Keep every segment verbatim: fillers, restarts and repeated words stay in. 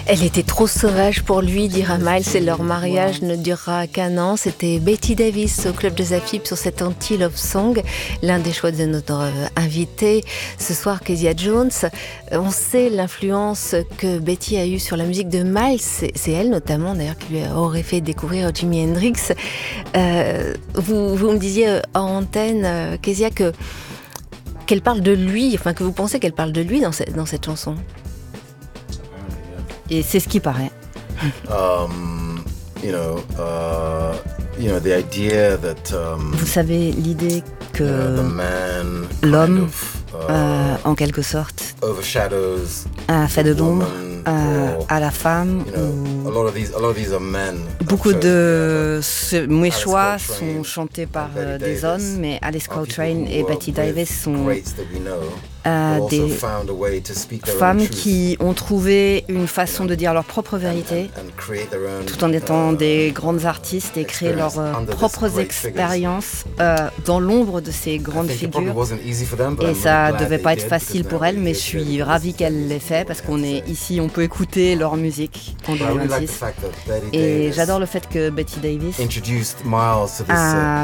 Elle était trop sauvage pour lui, dira Miles, et leur mariage ne durera qu'un an. C'était Betty Davis au Club Jazz à F I P sur cet anti-love song, l'un des choix de notre invité ce soir, Kezia Jones. On sait l'influence que Betty a eue sur la musique de Miles. C'est, c'est elle notamment d'ailleurs qui lui aurait fait découvrir Jimi Hendrix. Euh, vous, vous me disiez en antenne, euh, Kezia, que, qu'elle parle de lui, enfin que vous pensez qu'elle parle de lui dans cette, dans cette chanson. Et c'est ce qui paraît. Um, you know, uh, you know, the idea that, um, Vous savez, l'idée que you know, the man l'homme, kind of, uh, euh, en quelque sorte, overshadows a fait de l'ombre woman, euh, or, à la femme. you know, Ou... a lot of these, a lot of these are men. Beaucoup de ce, mes Alice choix Coltrane sont chantés par and euh, Betty des Davis hommes, mais Alice are people Coltrane who et were Betty with Davis sont greats that we know, euh, who also des found a way to speak their own femmes truth qui ont trouvé une façon de dire leur propre vérité, and, and create their own, tout en étant uh, des grandes artistes et créer leurs euh, propres expériences euh, dans l'ombre de ces grandes figures. Et ça devait pas être facile pour elles, mais je suis ravie qu'elles l'aient fait parce qu'on est ici, on peut écouter leur musique en deux mille vingt-six. Et j'adore le fait que Betty Davis a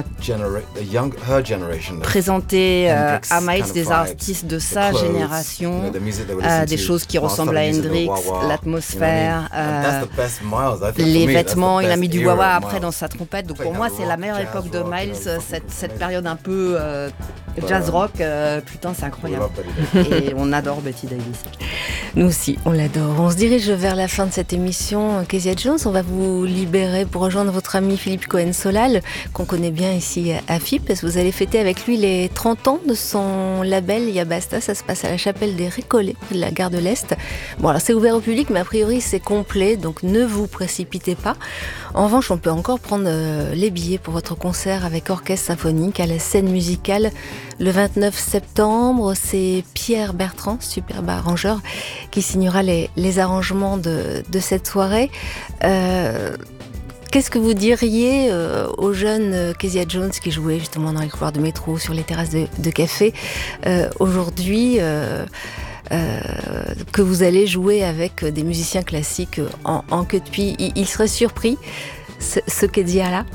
présenté euh, à Miles des artistes de sa génération, euh, des choses qui ressemblent à Hendrix, l'atmosphère, euh, les vêtements. Il a mis du wah-wah après dans sa trompette. Donc pour moi, c'est la meilleure époque de Miles, cette, cette période un peu euh, jazz rock. Euh, putain, c'est incroyable. Et on adore Betty Davis. Nous aussi, on l'adore. On se dirige vers la fin de cette émission. Kezia Jones, on va vous libérer pour rejoindre votre ami Philippe Cohen-Solal, qu'on connaît bien ici à F I P, parce que vous allez fêter avec lui les trente ans de son label Yabasta. Ça se passe à la chapelle des Récollets, près de la gare de l'Est. Bon, alors c'est ouvert au public, mais a priori c'est complet, donc ne vous précipitez pas. En revanche, on peut encore prendre euh, les billets pour votre concert avec orchestre symphonique à la scène musicale le vingt-neuf septembre. C'est Pierre Bertrand, superbe arrangeur, qui signera les, les arrangements de, de cette soirée. Euh, Qu'est-ce que vous diriez euh, aux jeunes euh, Kezia Jones qui jouaient justement dans les couloirs de métro, sur les terrasses de, de café, euh, aujourd'hui euh, euh, que vous allez jouer avec des musiciens classiques en, en queue de pie? Ils, ils seraient surpris, ce, ce Kezia-là?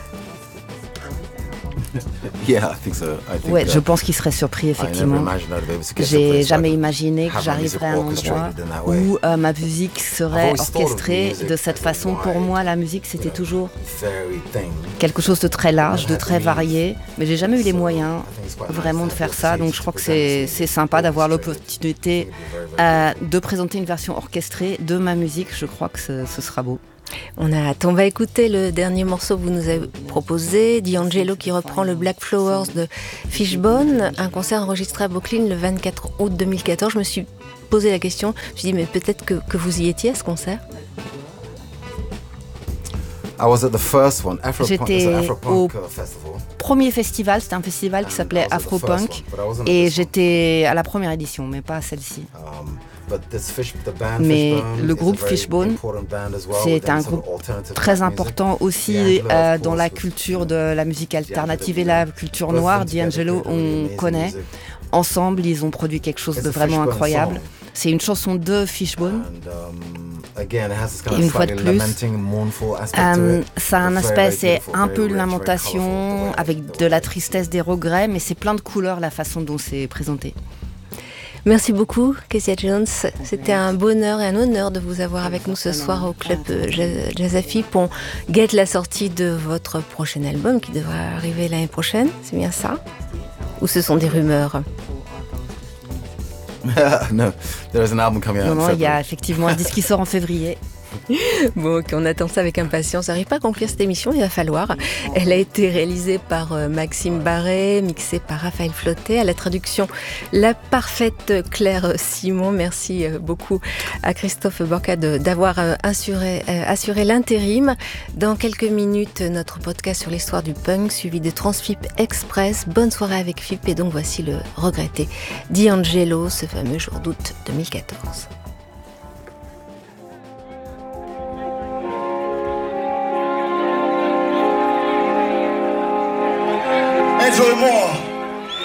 Yeah, I think so. I think, Ouais, uh, je pense qu'il serait surpris, effectivement. J'ai jamais imaginé que j'arriverais à un endroit où euh, ma musique serait orchestrée de cette façon. Pour moi, la musique, c'était toujours quelque chose de très large, de très varié, mais j'ai jamais eu les moyens vraiment de faire ça. Donc je crois que c'est, c'est sympa d'avoir l'opportunité euh, de présenter une version orchestrée de ma musique. Je crois que ce, ce sera beau. On a hâte. On va écouter le dernier morceau que vous nous avez proposé, D'Angelo, qui reprend le Black Flowers de Fishbone, un concert enregistré à Brooklyn le vingt-quatre août deux mille quatorze. Je me suis posé la question, je me suis dit mais peut-être que, que vous y étiez à ce concert. J'étais au premier festival, c'était un festival qui s'appelait Afropunk, et j'étais à la première édition, mais pas à celle-ci. Mais le groupe Fishbone, c'est un groupe très important aussi euh, dans la culture de la musique alternative et la culture noire. D'Angelo, on connaît. Ensemble, ils ont produit quelque chose de vraiment incroyable. C'est une chanson de Fishbone. Et une fois de plus, euh, ça a un aspect, c'est un peu une lamentation avec de la tristesse, des regrets, mais c'est plein de couleurs la façon dont c'est présenté. Merci beaucoup, Kezia Jones. C'était un bonheur et un honneur de vous avoir avec nous ce soir au Club Jazz à F I P. On guette la sortie de votre prochain album qui devrait arriver l'année prochaine, c'est bien ça? Ou ce sont des rumeurs? No, there is an album coming out. Non, non, il y a effectivement un disque qui sort en février. Bon, ok, on attend ça avec impatience. On n'arrive pas à conclure cette émission, il va falloir. Elle a été réalisée par euh, Maxime Barré, mixée par Raphaël Flottet. À la traduction, la parfaite Claire Simon. Merci euh, beaucoup à Christophe Borca de, d'avoir euh, assuré, euh, assuré l'intérim. Dans quelques minutes, notre podcast sur l'histoire du punk, suivi de Transfip Express. Bonne soirée avec F I P. Et donc, voici le regretté D'Angelo, ce fameux jour d'août deux mille quatorze.